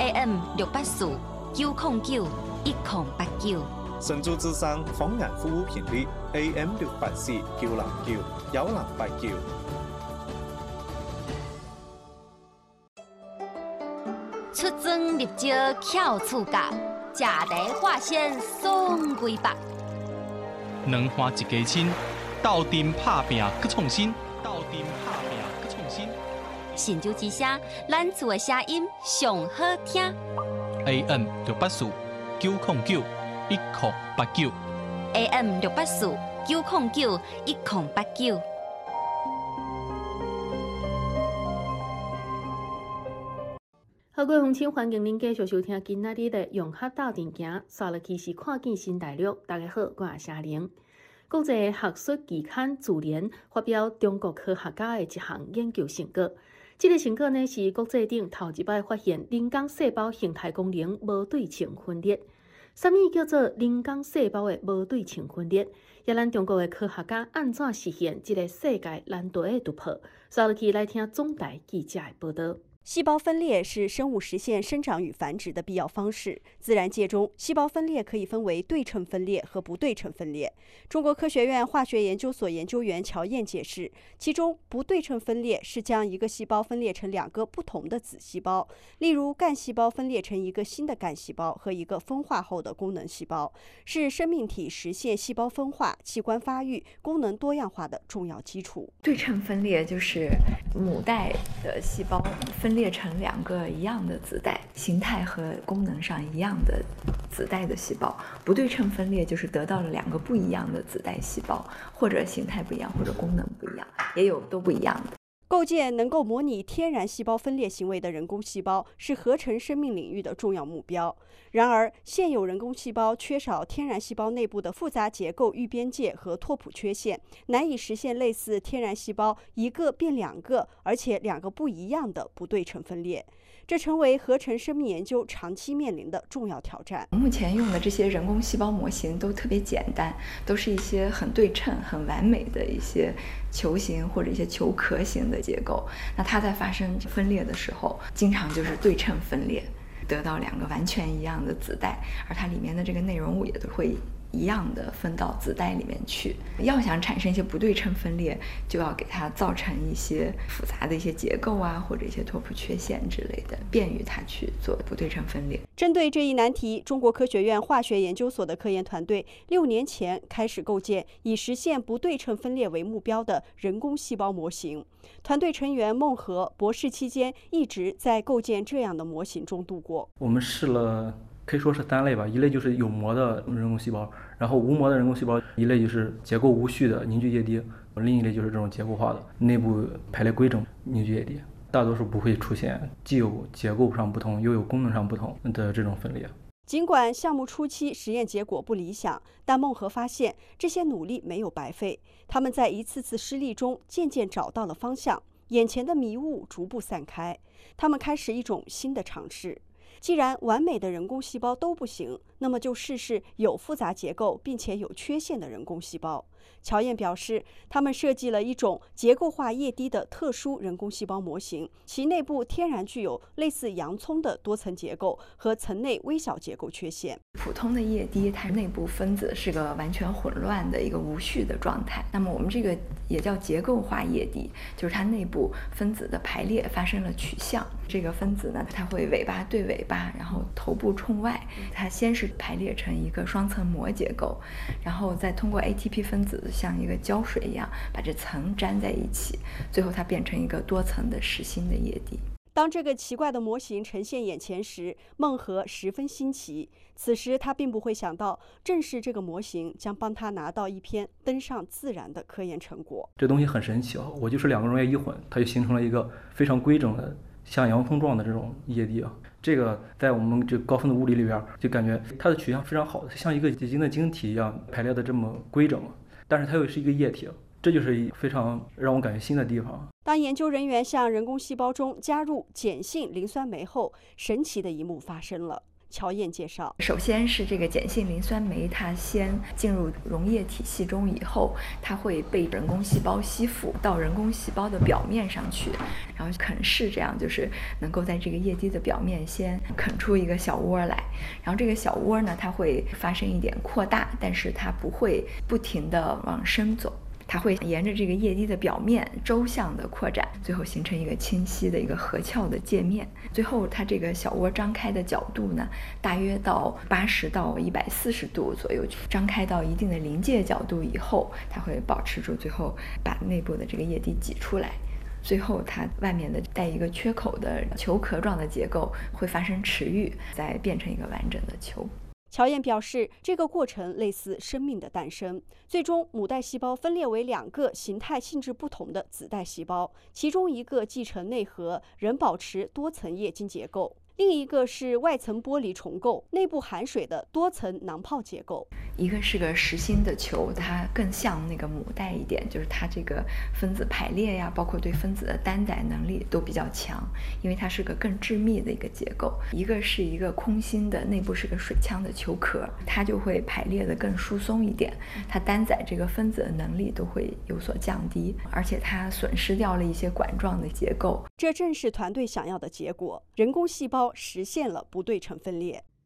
AM684-909-1089。 神州之声方言服务频率 AM684-909-1089。 出征入招巧处教，食茶划线送归白。 两花一家亲，斗阵拍拼去创新。 神州之声，咱厝的声音上好听。 AM684-909-1089。 AM684-909-1089。 好，各位乡亲，欢迎您继续收听今仔日的用客斗阵行，刷落去是看见新大陆。大家好，我是夏玲。国际学术期刊《自然》发表中国科学家的一项研究成果。这个成果呢是国际顶头一摆发现人工细胞形态功能无对称分裂。什么叫做人工细胞的无对称分裂？也咱中国的科学家安怎实现这个世界难得的突破？刷落去来听总台记者的报道。 细胞分裂是生物实现生长与繁殖的必要方式。自然界中，细胞分裂可以分为对称分裂和不对称分裂。中国科学院化学研究所研究员乔燕解释，其中不对称分裂是将一个细胞分裂成两个不同的子细胞，例如干细胞分裂成一个新的干细胞和一个分化后的功能细胞，是生命体实现细胞分化、器官发育、功能多样化的重要基础。 对称分裂就是母带的细胞分裂成两个一样的子代，形态和功能上一样的子代的细胞。不对称分裂就是得到了两个不一样的子代细胞，或者形态不一样，或者功能不一样，也有都不一样的。 构建能够模拟天然细胞分裂行为的人工细胞是合成生命领域的重要目标。然而，现有人工细胞缺少天然细胞内部的复杂结构预边界和拓扑缺陷，难以实现类似天然细胞一个变两个，而且两个不一样的不对称分裂。这成为合成生命研究长期面临的重要挑战。 目前用的这些人工细胞模型都特别简单，都是一些很对称、很完美的一些球形或者一些球壳形的结构。那它在发生分裂的时候，经常就是对称分裂，得到两个完全一样的子代，而它里面的这个内容物也都会一样的分到子代里面去。要想产生一些不对称分裂，就要给它造成一些复杂的一些结构啊，或者一些拓扑缺陷之类的，便于它去做不对称分裂。 针对这一难题，中国科学院化学研究所的科研团队6年前开始构建以实现不对称分裂为目标的人工细胞模型。团队成员孟和博士期间一直在构建这样的模型中度过。 我们试了可以说是3类吧，一类就是有膜的人工细胞，然后无膜的人工细胞，一类就是结构无序的凝聚液滴，另一类就是这种结构化的内部排列规整凝聚液滴。大多数不会出现既有结构上不同又有功能上不同的这种分裂。 尽管项目初期实验结果不理想，但孟和发现这些努力没有白费。他们在一次次失利中渐渐找到了方向，眼前的迷雾逐步散开。他们开始一种新的尝试。既然完美的人工细胞都不行，那么就试试有复杂结构并且有缺陷的人工细胞。乔燕表示，他们设计了一种结构化液滴的特殊人工细胞模型，其内部天然具有类似洋葱的多层结构和层内微小结构缺陷。 普通的液滴，它内部分子是个完全混乱的一个无序的状态。那么我们这个也叫结构化液滴，就是它内部分子的排列发生了取向。这个分子呢，它会尾巴对尾巴，然后头部冲外。它先是排列成一个双层膜结构，然后再通过 ATP 分子像一个胶水一样把这层粘在一起，最后它变成一个多层的实心的液滴。 当这个奇怪的模型呈现眼前时，孟和十分新奇。此时他并不会想到，正是这个模型将帮他拿到一篇登上《自然》的科研成果。 这东西很神奇啊！我就是2个溶液一混，它就形成了一个非常规整的像洋葱状的这种液滴啊。这个在我们这高分子物理里边，就感觉它的取向非常好，像一个结晶的晶体一样排列的这么规整，但是它又是一个液体。这就是非常让我感觉新的地方。 当研究人员向人工细胞中加入碱性磷酸酶后，神奇的一幕发生了。 乔燕介绍， 首先是这个碱性磷酸酶，它先进入溶液体系中以后，它会被人工细胞吸附到人工细胞的表面上去，然后啃噬，这样就是能够在这个液滴的表面先啃出一个小窝来。然后这个小窝呢，它会发生一点扩大，但是它不会不停地往深走。它会沿着这个液滴的表面周向的扩展，最后形成一个清晰的一个合鞘的界面。最后它这个小窝张开的角度呢，大约到80到140度左右，张开到一定的临界角度以后，它会保持住，最后把内部的这个液滴挤出来。最后它外面的带一个缺口的球壳状的结构会发生迟愈，再变成一个完整的球。 乔燕表示，这个过程类似生命的诞生。最终，母带细胞分裂为2个形态性质不同的子带细胞，其中一个继承内核，仍保持多层液晶结构；另一个是外层剥离重构，内部含水的多层囊泡结构。 一个是个实心的球，它更像那个母带一点，就是它这个分子排列呀，包括对分子的担载能力都比较强，因为它是个更致密的一个结构。一个是一个空心的，内部是个水腔的球壳，它就会排列的更疏松一点，它担载这个分子的能力都会有所降低，而且它损失掉了一些管状的结构。 这正是团队想要的结果，人工细胞实现了不对称分裂。